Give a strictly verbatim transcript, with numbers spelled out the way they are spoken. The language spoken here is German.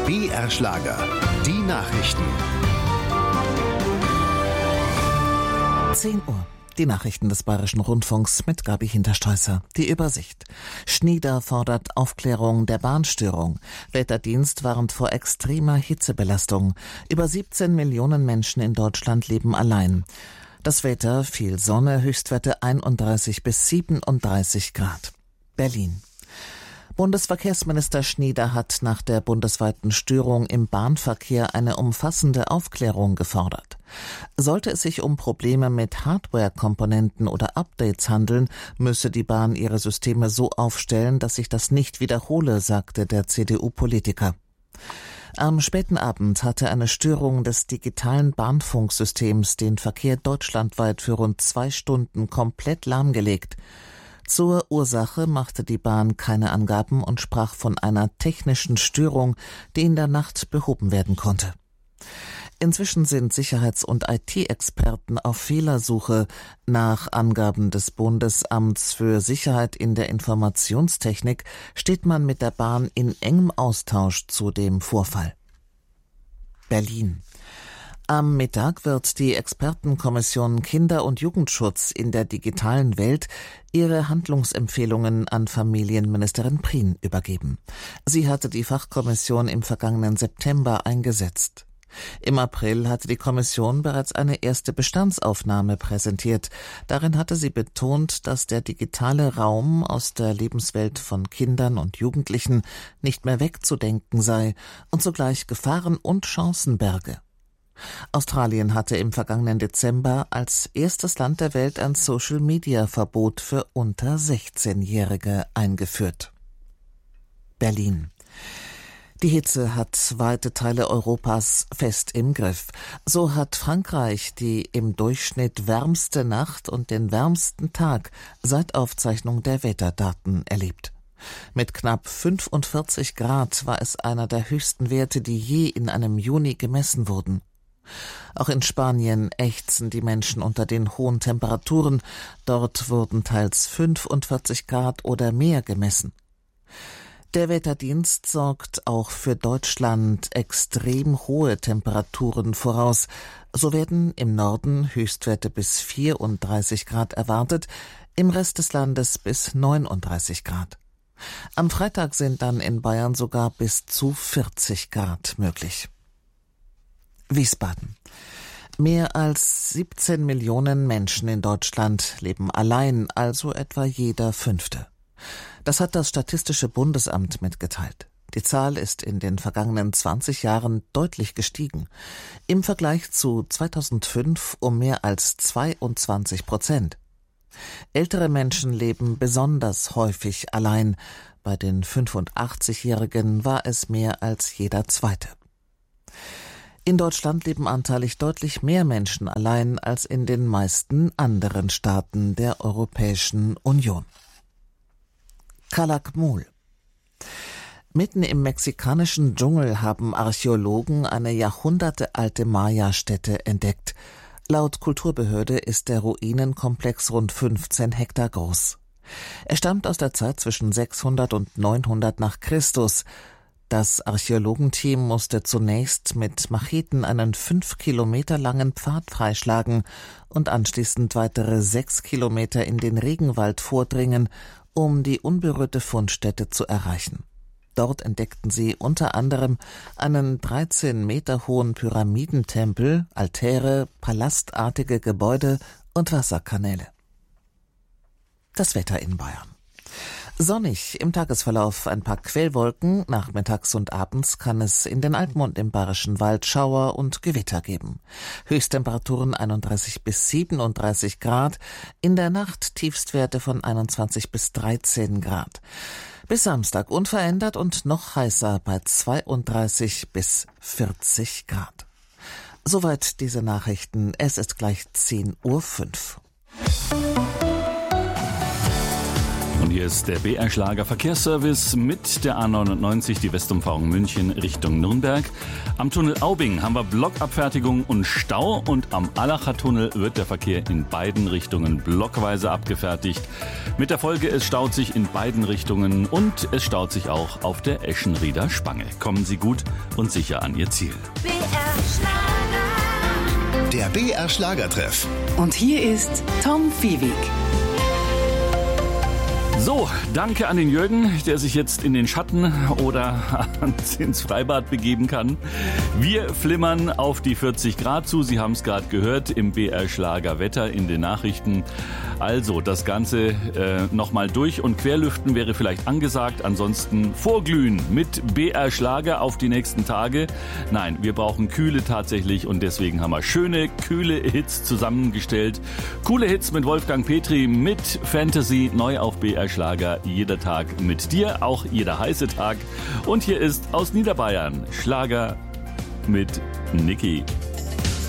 B R Schlager, die Nachrichten. zehn Uhr. Die Nachrichten des Bayerischen Rundfunks mit Gabi Hinterstreusser. Die Übersicht. Schnieder fordert Aufklärung der Bahnstörung. Wetterdienst warnt vor extremer Hitzebelastung. Über siebzehn Millionen Menschen in Deutschland leben allein. Das Wetter: viel Sonne, Höchstwerte einunddreißig bis siebenunddreißig Grad. Berlin. Bundesverkehrsminister Schnieder hat nach der bundesweiten Störung im Bahnverkehr eine umfassende Aufklärung gefordert. Sollte es sich um Probleme mit Hardware-Komponenten oder Updates handeln, müsse die Bahn ihre Systeme so aufstellen, dass sich das nicht wiederhole, sagte der C D U-Politiker. Am späten Abend hatte eine Störung des digitalen Bahnfunksystems den Verkehr deutschlandweit für rund zwei Stunden komplett lahmgelegt. Zur Ursache machte die Bahn keine Angaben und sprach von einer technischen Störung, die in der Nacht behoben werden konnte. Inzwischen sind Sicherheits- und I T-Experten auf Fehlersuche. Nach Angaben des Bundesamts für Sicherheit in der Informationstechnik steht man mit der Bahn in engem Austausch zu dem Vorfall. Berlin. Am Mittag wird die Expertenkommission Kinder- und Jugendschutz in der digitalen Welt ihre Handlungsempfehlungen an Familienministerin Prien übergeben. Sie hatte die Fachkommission im vergangenen September eingesetzt. Im April hatte die Kommission bereits eine erste Bestandsaufnahme präsentiert. Darin hatte sie betont, dass der digitale Raum aus der Lebenswelt von Kindern und Jugendlichen nicht mehr wegzudenken sei und zugleich Gefahren und Chancen berge. Australien hatte im vergangenen Dezember als erstes Land der Welt ein Social-Media-Verbot für unter sechzehnjährige eingeführt. Berlin. Die Hitze hat weite Teile Europas fest im Griff. So hat Frankreich die im Durchschnitt wärmste Nacht und den wärmsten Tag seit Aufzeichnung der Wetterdaten erlebt. Mit knapp fünfundvierzig Grad war es einer der höchsten Werte, die je in einem Juni gemessen wurden. Auch in Spanien ächzen die Menschen unter den hohen Temperaturen. Dort wurden teils fünfundvierzig Grad oder mehr gemessen. Der Wetterdienst sorgt auch für Deutschland extrem hohe Temperaturen voraus. So werden im Norden Höchstwerte bis vierunddreißig Grad erwartet, im Rest des Landes bis neununddreißig Grad. Am Freitag sind dann in Bayern sogar bis zu vierzig Grad möglich. Wiesbaden. Mehr als siebzehn Millionen Menschen in Deutschland leben allein, also etwa jeder Fünfte. Das hat das Statistische Bundesamt mitgeteilt. Die Zahl ist in den vergangenen zwanzig Jahren deutlich gestiegen. Im Vergleich zu zweitausendfünf um mehr als zweiundzwanzig Prozent. Ältere Menschen leben besonders häufig allein. Bei den fünfundachtzigjährigen war es mehr als jeder Zweite. In Deutschland leben anteilig deutlich mehr Menschen allein als in den meisten anderen Staaten der Europäischen Union. Calakmul. Mitten im mexikanischen Dschungel haben Archäologen eine jahrhundertealte Maya-Stätte entdeckt. Laut Kulturbehörde ist der Ruinenkomplex rund fünfzehn Hektar groß. Er stammt aus der Zeit zwischen sechshundert und neunhundert nach Christus. Das Archäologenteam musste zunächst mit Macheten einen fünf Kilometer langen Pfad freischlagen und anschließend weitere sechs Kilometer in den Regenwald vordringen, um die unberührte Fundstätte zu erreichen. Dort entdeckten sie unter anderem einen dreizehn Meter hohen Pyramidentempel, Altäre, palastartige Gebäude und Wasserkanäle. Das Wetter in Bayern. Sonnig, im Tagesverlauf ein paar Quellwolken, nachmittags und abends kann es in den Alpen und im Bayerischen Wald Schauer und Gewitter geben. Höchsttemperaturen einunddreißig bis siebenunddreißig Grad, in der Nacht Tiefstwerte von einundzwanzig bis dreizehn Grad. Bis Samstag unverändert und noch heißer bei zweiunddreißig bis vierzig Grad. Soweit diese Nachrichten, es ist gleich zehn Uhr fünf. Und hier ist der B R Schlager Verkehrsservice mit der A neunundneunzig, die Westumfahrung München Richtung Nürnberg. Am Tunnel Aubing haben wir Blockabfertigung und Stau und am Allacher Tunnel wird der Verkehr in beiden Richtungen blockweise abgefertigt. Mit der Folge, es staut sich in beiden Richtungen und es staut sich auch auf der Eschenrieder Spange. Kommen Sie gut und sicher an Ihr Ziel. B R Schlager. Der B R Schlagertreff. Und hier ist Tom Fiewig. So, danke an den Jürgen, der sich jetzt in den Schatten oder ins Freibad begeben kann. Wir flimmern auf die vierzig Grad zu. Sie haben es gerade gehört im B R Schlager Wetter in den Nachrichten. Also das Ganze äh, nochmal durch und querlüften wäre vielleicht angesagt. Ansonsten vorglühen mit B R Schlager auf die nächsten Tage. Nein, wir brauchen Kühle tatsächlich und deswegen haben wir schöne, kühle Hits zusammengestellt. Coole Hits mit Wolfgang Petri, mit Fantasy, neu auf B R Schlager. Jeder Tag mit dir, auch jeder heiße Tag. Und hier ist aus Niederbayern Schlager mit Niki.